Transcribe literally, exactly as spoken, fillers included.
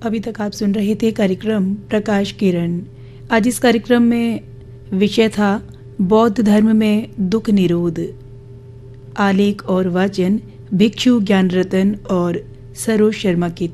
अभी तक आप सुन रहे थे कार्यक्रम प्रकाश किरण। आज इस कार्यक्रम में विषय था बौद्ध धर्म में दुख निरोध। आलेख और वाचन भिक्षु ज्ञान रतन और सरोज शर्मा की